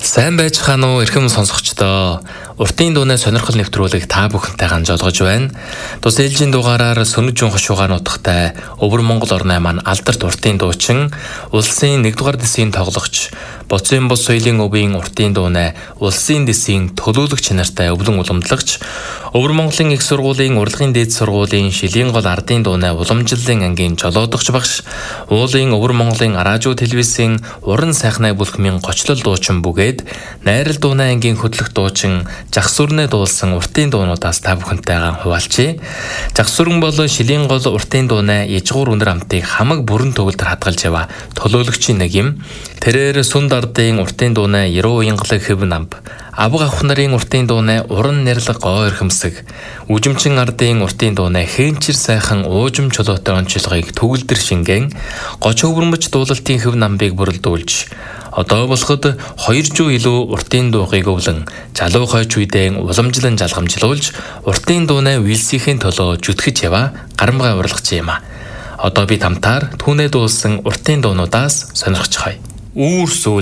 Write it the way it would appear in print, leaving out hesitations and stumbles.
Сайн байцгаана уу эрхэм сонсогчдоо. Уртын дууны сонирхол нэвтрүүлэг та бүхэнтэй ганжолгож байна. Тус ээлжийн дугаараар Сүнэг Жун хошуугаар нутагтай Өвөр Монгол орны маань алдарт уртын дуучин, улсын 1-р дэсийн тоглогч, Боцын бус соёлын өвийн уртын дууны улсын дэсийн төлөөлөгч нартай өвлөн уламжлагч, Өвөр Монголын их сургуулийн урлагийн дээд сургуулийн шилийн гол ардын дууны уламжлалын ангийн жолоодогч багш, уулын Өвөр Монголын радио телевизийн уран сайхнаа бүлхмийн гочлол дуучин бүгээд найрал дууны ангийн хөтлөх дуучин Жагсүрнэ дуулсан уртын дуунуудаас та бүхэнтэйгээ хуваалцъя. Жагсүрэн бол шилийн гол уртын дууны ижгуур үнэр амтыг хамаг бүрэн төгөлдөр хадгалж яваа төлөөлөгчийн нэг юм. Тэрээр Сүнд ардын уртын дууны Яруу уянгалаг хэв намб, Авга авах нарын уртын дууны уран нэрлэг гоо эрхэмсэг, Үжимчин ардын уртын дууны хээнчир сайхан уужим чулуутай онцлогыг төгөлдөр шингэн, гоч өвөрмөж дуулалтын хэв намбыг бүрэлдүүлж, одоо болоход 200 илүү уртын дуугыг өвлөн, залуу хойч үедээ уламжлан жалгамжлуулж, уртын дууны үйлсийн төлөө жүтгэж яваа гарамгай урлагч юм а. Одоо бид хамтаар түүнээ дуулсан уртын дуунуудаас сонирхцгаая. Үүрс